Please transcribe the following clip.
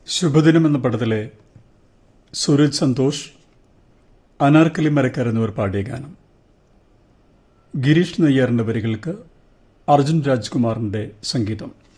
ശുഭദിനം എന്ന പടത്തിലെ സൂരജ് സന്തോഷ്, അനാർക്കലി മരക്കാർ എന്നിവർ പാടിയ ഗാനം. ഗിരീഷ് നെയ്യാറിന്റെ വരികൾക്ക് അർജുൻ രാജ്കുമാറിന്റെ സംഗീതം.